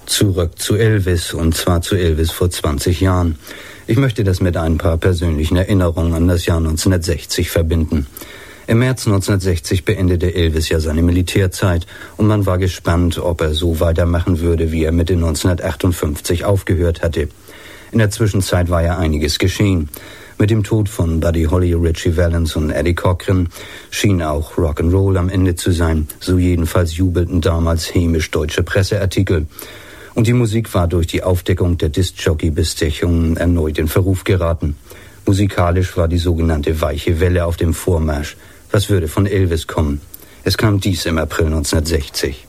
Zurück zu Elvis, und zwar zu Elvis vor 20 Jahren. Ich möchte das mit ein paar persönlichen Erinnerungen an das Jahr 1960 verbinden. Im März 1960 beendete Elvis ja seine Militärzeit und man war gespannt, ob er so weitermachen würde, wie er Mitte 1958 aufgehört hatte. In der Zwischenzeit war ja einiges geschehen. Mit dem Tod von Buddy Holly, Ritchie Valens und Eddie Cochran schien auch Rock'n'Roll am Ende zu sein. So jedenfalls jubelten damals hämisch-deutsche Presseartikel. Und die Musik war durch die Aufdeckung der Diskjockey-Bestechungen erneut in Verruf geraten. Musikalisch war die sogenannte weiche Welle auf dem Vormarsch. Was würde von Elvis kommen? Es kam dies im April 1960.